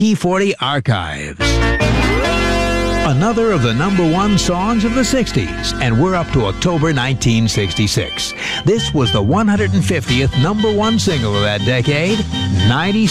P40 Archives. Another of the number one songs of the 60s, and we're up to October 1966. This was the 150th number one single of that decade, 96.